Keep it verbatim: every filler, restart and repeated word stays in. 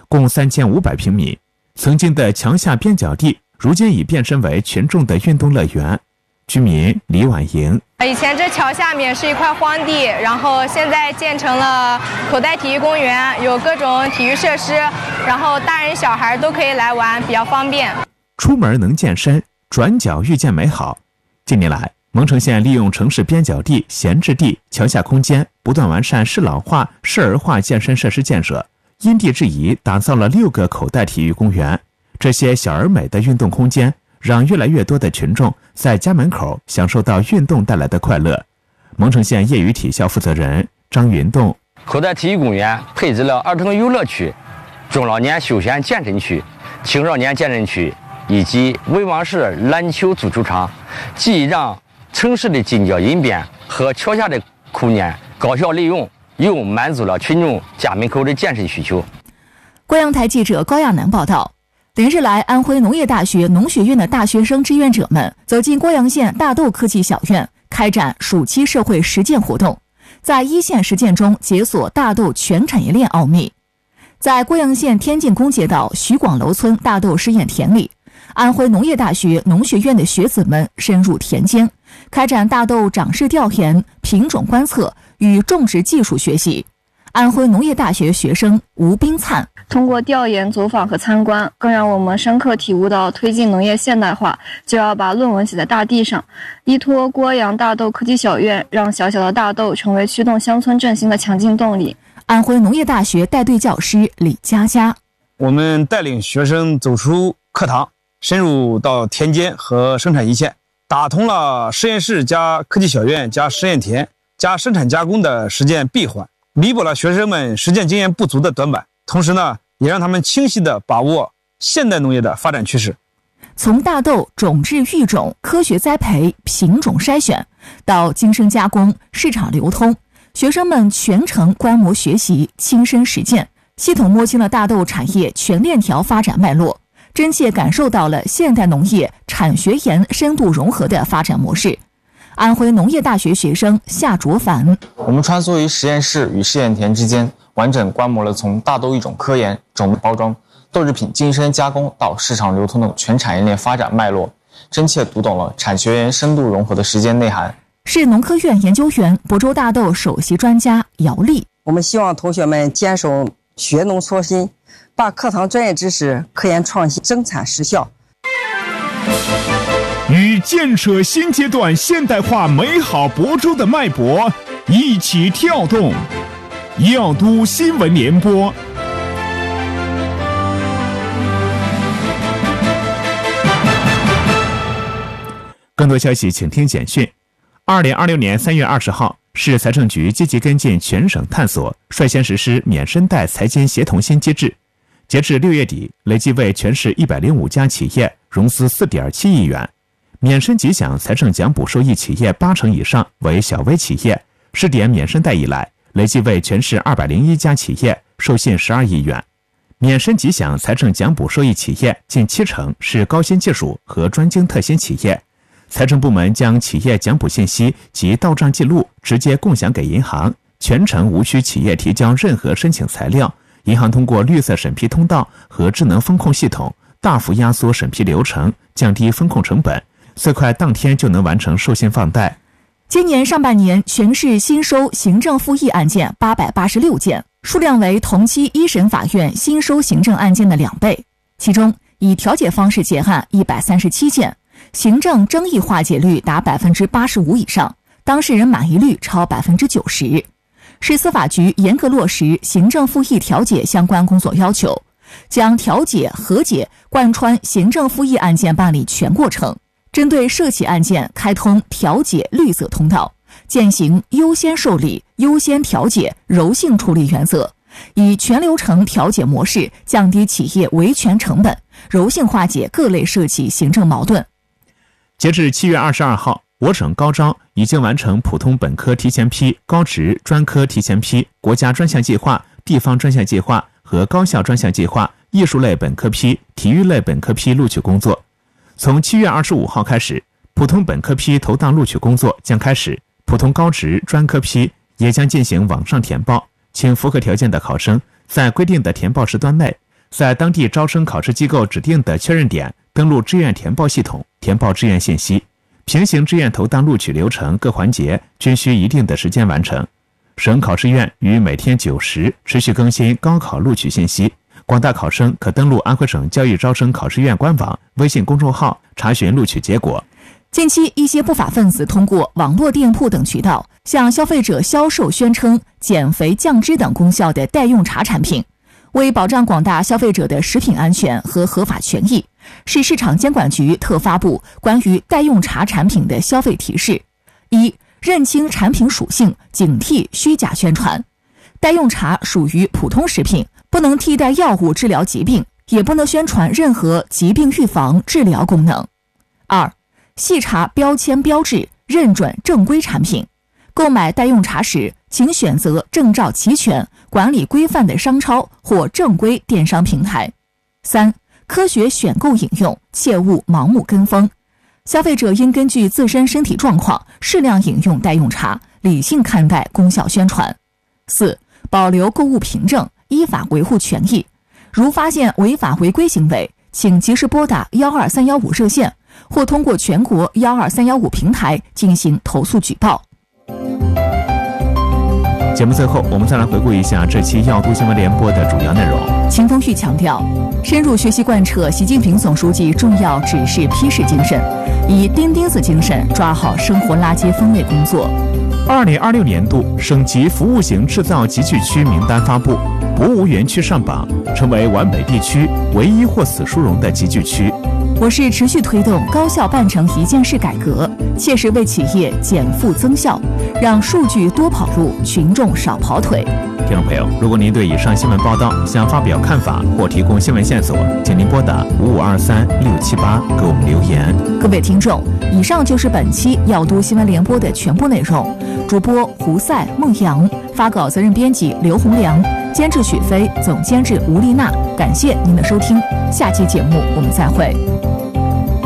共三千五百平米。曾经的桥下边角地，如今已变身为群众的运动乐园。居民李婉莹： 以前这桥下面是一块荒地，然后现在建成了口袋体育公园，有各种体育设施，然后大人小孩都可以来玩，比较方便。 出门能健身，转角遇见美好。近年来，蒙城县利用城市边角地、闲置地、桥下空间，不断完善适老化、适儿化健身设施建设，因地制宜打造了六个口袋体育公园。这些小而美的运动空间，让越来越多的群众在家门口享受到运动带来的快乐。蒙城县业余体校负责人张云栋： 口袋体育公园配置了儿童游乐区、中老年休闲健身区、青少年健身区以及文王式篮球足球场，既让城市的近郊人便和桥下的空间高效利用，又满足了群众家门口的健身需求。 贵阳台记者高亚楠报道。连日来，安徽农业大学农学院的大学生志愿者们走进贵阳县大豆科技小院，开展暑期社会实践活动，在一线实践中解锁大豆全产业链奥秘。在贵阳县天境公街道徐广楼村大豆试验田里，安徽农业大学农学院的学子们深入田间，开展大豆长势调研、品种观测与种植技术学习。安徽农业大学学生吴冰灿： 通过调研、走访和参观，更让我们深刻体悟到推进农业现代化就要把论文写在大地上。依托郭阳大豆科技小院，让小小的大豆成为驱动乡村振兴的强劲动力。 安徽农业大学带队教师李佳佳： 我们带领学生走出课堂，深入到田间和生产一线，打通了实验室加科技小院加实验田加生产加工的实践闭环，弥补了学生们实践经验不足的短板，同时呢，也让他们清晰地把握现代农业的发展趋势。 从大豆种质育种、科学栽培、品种筛选，到精生加工、市场流通，学生们全程观摩学习、亲身实践，系统摸清了大豆产业全链条发展脉络，真切感受到了现代农业产学研深度融合的发展模式。安徽农业大学学生夏卓凡： 我们穿梭于实验室与试验田之间，完整观摩了从大豆育种科研、种子包装、豆制品精深加工到市场流通的全产业链发展脉络，真切读懂了产学研深度融合的实践内涵。 市农科院研究员、亳州大豆首席专家姚丽： 我们希望同学们坚守学农创新，把课堂专业知识、科研创新增产实效， 与建设新阶段现代化美好亳州的脉搏一起跳动。耀都新闻联播。 更多消息请听简讯。二零二六年三月二十号，市财政局积极跟进全省探索，率先实施免申贷财监协同新机制。截至六月底，累计为全市一百零五家企业融资四点七亿元。免申即享财政奖补受益企业八成以上为小微企业。试点免申贷以来，累计为全市二百零一家企业授信十二亿元。免申即享财政奖补受益企业近七成是高新技术和专精特新企业。财政部门将企业奖补信息及到账记录直接共享给银行，全程无需企业提交任何申请材料。银行通过绿色审批通道和智能风控系统，大幅压缩审批流程，降低风控成本，最快当天就能完成授信放贷。 今年上半年，全市新收行政复议案件八百八十六件，数量为同期一审法院新收行政案件的两倍。其中，以调解方式结案一百三十七件，行政争议化解率达百分之八十五以上，当事人满意率超百分之九十。市司法局严格落实行政复议调解相关工作要求，将调解、和解贯穿行政复议案件办理全过程。针对涉企案件开通调解绿色通道，践行优先受理、优先调解、柔性处理原则，以全流程调解模式降低企业维权成本，柔性化解各类涉企行政矛盾。 截至七月二十二号，我省高招已经完成普通本科提前批、高职专科提前批、国家专项计划、地方专项计划和高校专项计划、艺术类本科批、体育类本科批录取工作。从七月二十五号开始，普通本科批投档录取工作将开始，普通高职专科批也将进行网上填报，请符合条件的考生在规定的填报时段内， 在当地招生考试机构指定的确认点登录志愿填报系统，填报志愿信息。平行志愿投档录取流程各环节均需一定的时间完成。省考试院于每天九时持续更新高考录取信息，广大考生可登录安徽省教育招生考试院官网、微信公众号查询录取结果。 近期，一些不法分子通过网络店铺等渠道向消费者销售宣称减肥降脂等功效的代用茶产品。为保障广大消费者的食品安全和合法权益，市市场监管局特发布关于代用茶产品的消费提示：一、认清产品属性，警惕虚假宣传。代用茶属于普通食品，不能替代药物治疗疾病，也不能宣传任何疾病预防、治疗功能。二、细查标签标志，认准正规产品。购买代用茶时，请选择证照齐全、管理规范的商超或正规电商平台。三、科学选购饮用，切勿盲目跟风。消费者应根据自身身体状况适量饮用代用茶，理性看待功效宣传。四、保留购物凭证，依法维护权益。如发现违法违规行为，请及时拨打幺二三幺五热线，或通过全国幺二三幺五平台进行投诉举报。 节目最后，我们再来回顾一下这期要读新闻联播的主要内容。 秦风旭强调，深入学习贯彻习近平总书记重要指示批示精神，以钉钉子精神抓好生活垃圾分类工作。 二零二六年度省级服务型制造集聚区名单发布，博物园区上榜，成为皖北地区唯一获此殊荣的集聚区。 我市持续推动高效办成一件事改革，切实为企业减负增效，让数据多跑路，群众少跑腿。 听众朋友，如果您对以上新闻报道想发表看法或提供新闻线索，请您拨打五五二三六七八给我们留言。 各位听众，以上就是本期要读新闻联播的全部内容。主播胡赛、孟阳，发稿责任编辑刘洪良，监制许飞，总监制吴丽娜。感谢您的收听，下期节目我们再会。